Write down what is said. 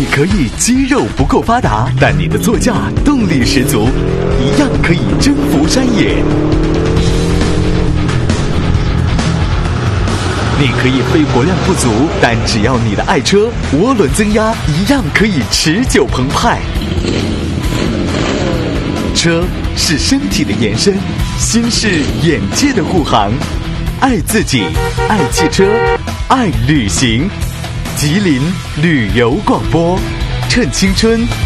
你可以肌肉不够发达，但你的座驾动力十足，一样可以征服山野。你可以肺活量不足，但只要你的爱车涡轮增压，一样可以持久澎湃。车是身体的延伸，心是眼界的护航。爱自己，爱汽车，爱旅行。吉林旅游广播，趁青春